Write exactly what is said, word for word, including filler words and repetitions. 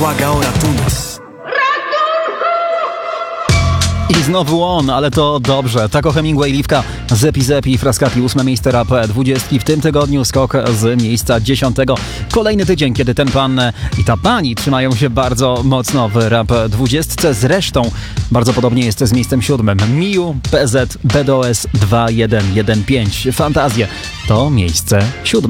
Błaga o ratunek. I znowu on, ale to dobrze. Taco Hemingway, Liwka, Zepi Zepi, Frascati, ósme miejsce rap dwudziestki. W tym tygodniu skok z miejsca dziesiątego. Kolejny tydzień, kiedy ten pan i ta pani trzymają się bardzo mocno w rap dwudziestce. Zresztą bardzo podobnie jest z miejscem siódmym. Miu, P Z, B D O S dwa jeden jeden pięć. Fantazje to miejsce siódme.